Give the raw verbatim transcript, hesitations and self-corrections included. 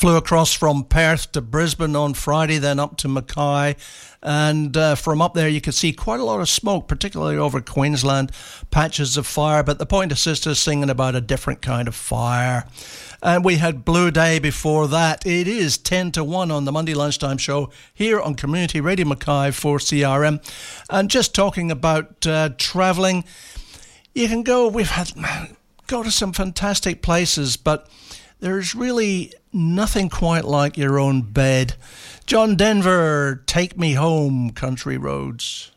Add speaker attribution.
Speaker 1: Flew across from Perth to Brisbane on Friday, then up to Mackay. And uh, from up there, you could see quite a lot of smoke, particularly over Queensland, patches of fire. But the Pointer Sisters singing about a different kind of fire. And we had Blue Day before that. It is ten to one on the Monday Lunchtime Show here on Community Radio Mackay for C R M. And just talking about uh, travelling, you can go, we've had, go to some fantastic places, but there's really nothing quite like your own bed. John Denver, Take Me Home, Country Roads.